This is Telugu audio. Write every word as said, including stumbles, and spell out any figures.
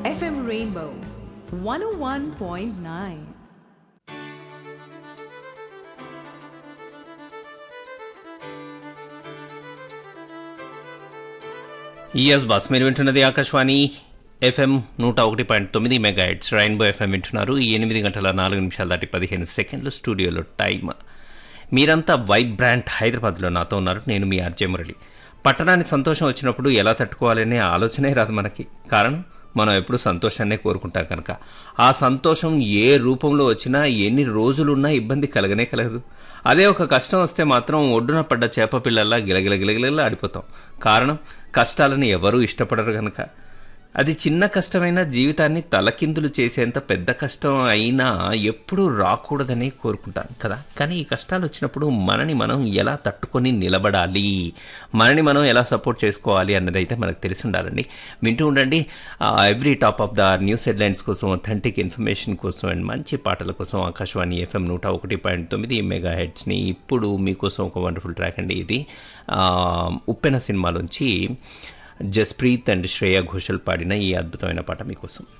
F M Rainbow one oh one point nine. ES boss మీరు వింటున్నది ఆకాశవాణి ఎఫ్ఎం నూట ఒకటి పాయింట్ తొమ్మిది మెగా హెడ్స్ రైన్బో ఎఫ్ఎం వింటున్నారు. ఈ ఎనిమిది గంటల నాలుగు నిమిషాలు దాటి పదిహేను సెకండ్లు స్టూడియోలో టైం. మీరంతా వైబ్రాంట్ హైదరాబాద్లో నాతో ఉన్నారు. నేను మీ ఆర్జే మురళి. పట్టణానికి సంతోషం వచ్చినప్పుడు ఎలా తట్టుకోవాలనే ఆలోచనే రాదు మనకి. కారణం మనం ఎప్పుడు సంతోషాన్నే కోరుకుంటాం కనుక. ఆ సంతోషం ఏ రూపంలో వచ్చినా ఎన్ని రోజులున్నా ఇబ్బంది కలగనే కలగదు. అదే ఒక కష్టం వస్తే మాత్రం ఒడ్డున పడ్డ చేప పిల్లల్లా గిలగిల గిలగిలలా ఆడిపోతాం. కారణం కష్టాలను ఎవరూ ఇష్టపడరు కనుక. అది చిన్న కష్టమైనా జీవితాన్ని తలకిందులు చేసేంత పెద్ద కష్టం అయినా ఎప్పుడూ రాకూడదని కోరుకుంటాను కదా. కానీ ఈ కష్టాలు వచ్చినప్పుడు మనని మనం ఎలా తట్టుకొని నిలబడాలి, మనని మనం ఎలా సపోర్ట్ చేసుకోవాలి అన్నదైతే మనకు తెలిసి ఉండాలండి. వింటూ ఉండండి every top of the news headlines కోసం, అథెంటిక్ ఇన్ఫర్మేషన్ కోసం అండ్ మంచి పాటల కోసం ఆకాశవాణి ఎఫ్ఎం నూట ఒకటి పాయింట్ తొమ్మిది మెగా హెడ్స్ని. ఇప్పుడు మీకోసం ఒక వండర్ఫుల్ ట్రాక్ అండి. ఇది ఉప్పెన సినిమాలోంచి జస్ప్రీత్ అండ్ శ్రేయా ఘోషల్ పాడిన ఈ అద్భుతమైన పాట మీకోసం.